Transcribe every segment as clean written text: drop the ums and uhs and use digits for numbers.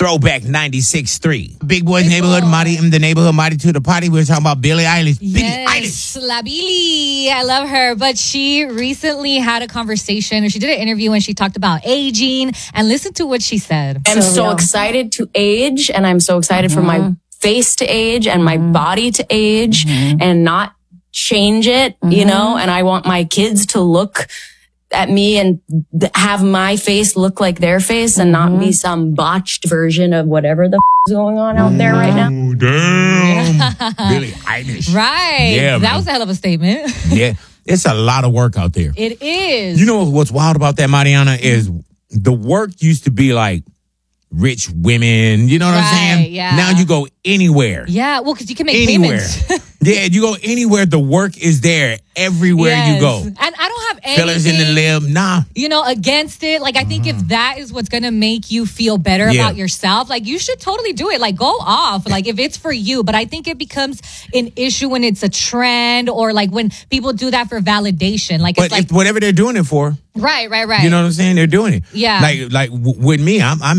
Throwback 96.3. Big Boys Neighborhood, Marty in the Neighborhood, Marty to the Party. We were talking about Billie Eilish. Yes, Billie Eilish. La Billie. I love her. But she recently had a conversation, or she did an interview and she talked about aging. And listen to what she said. I'm so excited to age, and I'm so excited for my face to age and my body to age and not change it, you know? And I want my kids to look at me and have my face look like their face and not be some botched version of whatever the is going on out there right now. Oh, damn. Billie Eilish. Right. Yeah, that man. was a hell of a statement. Yeah. It's a lot of work out there. It is. You know what's wild about that, Mariana, is the work used to be like rich women. You know what I'm saying? Yeah. Now you go anywhere. Yeah, well, because you can make Anywhere. payments. Yeah, you go anywhere. The work is there everywhere you go. And I don't have anything, Fillers in the lip, nah. you know, against it. Like, I think if that is what's going to make you feel better Yeah. about yourself, like, you should totally do it. Like, go off. Like, if it's for you. But I think it becomes an issue when it's a trend or, like, when people do that for validation. Like, But it's like, if whatever they're doing it for, right. you know what I'm saying? They're doing it. Yeah. Like with me,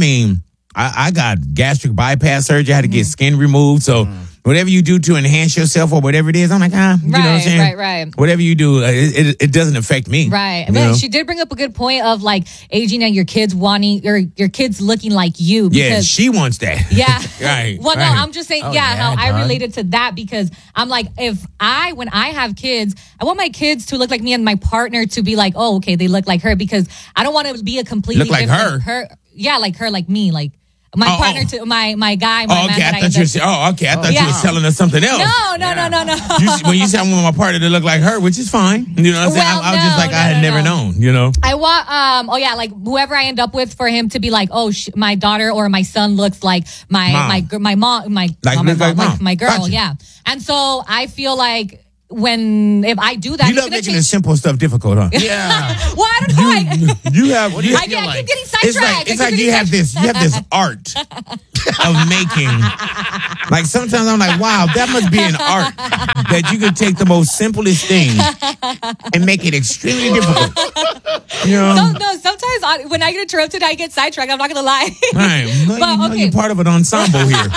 I got gastric bypass surgery. I had to get skin removed. So whatever you do to enhance yourself or whatever it is, I'm like, you know what I'm saying? Right. Whatever you do, it doesn't affect me. Right. You But know? she did bring up a good point of, like, aging and your kids wanting, or your kids looking like you. Yeah, Because she wants that. yeah. Right. Well, no, right. I'm just saying, Oh, how I dog. related to that, because I'm like, when I have kids, I want my kids to look like me and my partner to be like, oh, okay, they look like her, because I don't want to be a completely Look like different her? Yeah, like her, like me, like my partner to my guy, my Oh, man okay. that I thought you were telling us something else. No. When you said I want my partner to look like her, which is fine. You know what I'm saying? Well, I was just like, I had never known, you know? I want, like whoever I end up with, for him to be like, oh, my daughter or my son looks like my mom, my girl. Gotcha. Yeah. And so I feel like if I do that, You love making the simple stuff difficult, huh? Yeah. Well, I don't know. I keep getting sidetracked. It's like you have this art of making. Like sometimes I'm like, wow, that must be an art that you could take the most simplest thing and make it extremely difficult. You know? No, sometimes when I get interrupted, I get sidetracked. I'm not going to lie. Right. No, you're part of an ensemble here.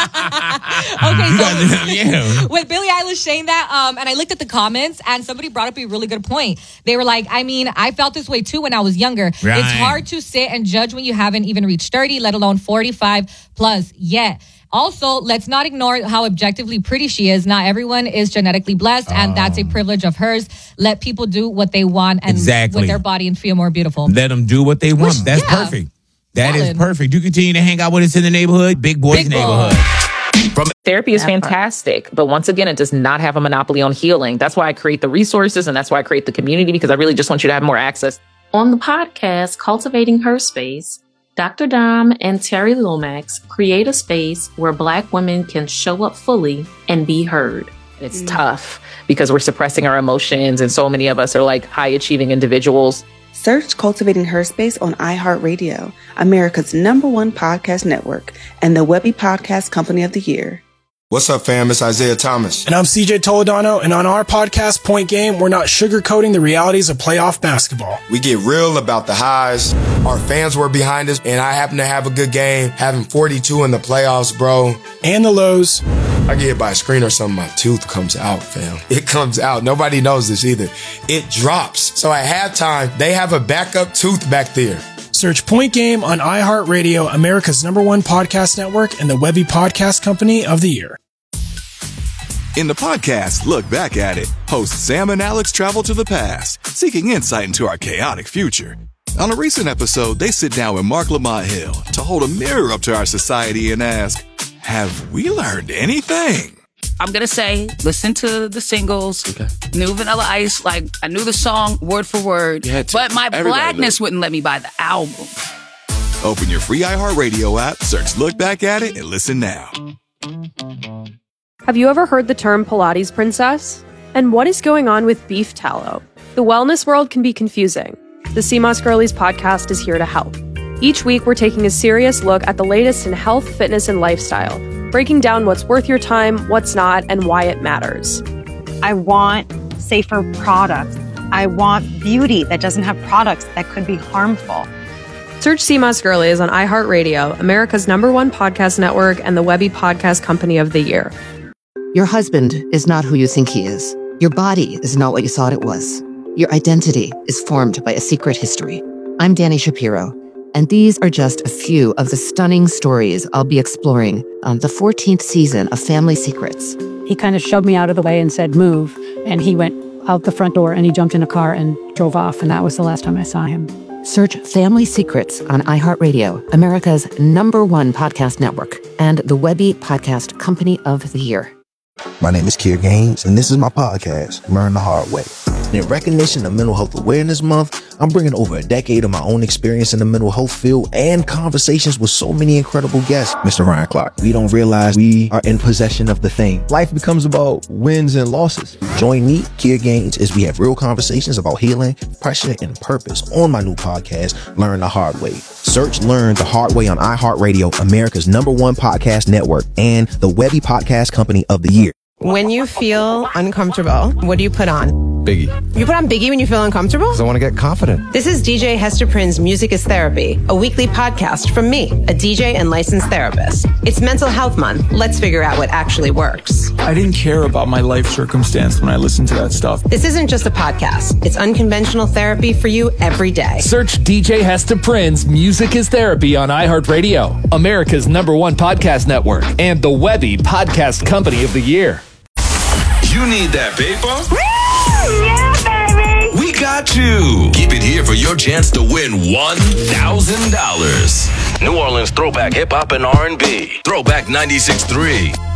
With Billie Eilish saying that, and I looked at the comments, and somebody brought up a really good point. They were like, I felt this way too when I was younger. Right. It's hard to sit and judge when you haven't even reached 30, let alone 45 plus yet. Also, let's not ignore how objectively pretty she is. Not everyone is genetically blessed, and that's a privilege of hers. Let people do what they want and with their body and feel more beautiful. Let them do what they want. That's perfect. That is perfect. You continue to hang out with us in the neighborhood, Big Boys Neighborhood. Therapy is fantastic, but once again, it does not have a monopoly on healing. That's why I create the resources, and that's why I create the community, because I really just want you to have more access. On the podcast, Cultivating Her Space, Dr. Dom and Terry Lomax create a space where Black women can show up fully and be heard. It's tough because we're suppressing our emotions, and so many of us are like high-achieving individuals. Search Cultivating Her Space on iHeartRadio, America's #1 podcast network, and the Webby Podcast Company of the Year. What's up, fam? It's Isaiah Thomas. And I'm CJ Toledano, and on our podcast, Point Game, we're not sugarcoating the realities of playoff basketball. We get real about the highs. Our fans were behind us, and I happen to have a good game, having 42 in the playoffs, bro. And the lows. I get hit by a screen or something, my tooth comes out, fam. It comes out. Nobody knows this either. It drops. So at halftime, they have a backup tooth back there. Search Point Game on iHeartRadio, America's #1 podcast network, and the Webby Podcast Company of the Year. In the podcast, Look Back at It, hosts Sam and Alex travel to the past, seeking insight into our chaotic future. On a recent episode, they sit down with Mark Lamont Hill to hold a mirror up to our society and ask, have we learned anything? I'm going to say, listen to the singles, New Vanilla Ice, like I knew the song word for word, but my blackness wouldn't let me buy the album. Open your free iHeartRadio app, search Look Back at It, and listen now. Have you ever heard the term Pilates princess? And what is going on with beef tallow? The wellness world can be confusing. The CMOS Girlies podcast is here to help. Each week, we're taking a serious look at the latest in health, fitness, and lifestyle, breaking down what's worth your time, what's not, and why it matters. I want safer products. I want beauty that doesn't have products that could be harmful. Search Sea Moss Girlies on iHeartRadio, America's #1 podcast network, and the Webby Podcast Company of the Year. Your husband is not who you think he is. Your body is not what you thought it was. Your identity is formed by a secret history. I'm Danny Shapiro, and these are just a few of the stunning stories I'll be exploring on the 14th season of Family Secrets. He kind of shoved me out of the way and said, move. And he went out the front door and he jumped in a car and drove off. And that was the last time I saw him. Search Family Secrets on iHeartRadio, America's #1 podcast network, and the Webby Podcast Company of the Year. My name is Kier Gaines, and this is my podcast, Learn the Hard Way. In recognition of Mental Health Awareness Month, I'm bringing over a decade of my own experience in the mental health field and conversations with so many incredible guests. Mr. Ryan Clark, we don't realize we are in possession of the thing. Life becomes about wins and losses. Join me, Kier Gaines, as we have real conversations about healing, pressure, and purpose on my new podcast, Learn the Hard Way. Search Learn the Hard Way on iHeartRadio, America's #1 podcast network, and the Webby Podcast Company of the Year. When you feel uncomfortable, what do you put on? Biggie. You put on Biggie when you feel uncomfortable? Because I want to get confident. This is DJ Hester Prynne's Music is Therapy, a weekly podcast from me, a DJ and licensed therapist. It's Mental Health Month. Let's figure out what actually works. I didn't care about my life circumstance when I listened to that stuff. This isn't just a podcast. It's unconventional therapy for you every day. Search DJ Hester Prynne's Music is Therapy on iHeartRadio, America's #1 podcast network, and the Webby Podcast Company of the Year. You need that paper? Yeah, baby! We got you. Keep it here for your chance to win $1,000. New Orleans Throwback Hip Hop and R&B. Throwback 96.3.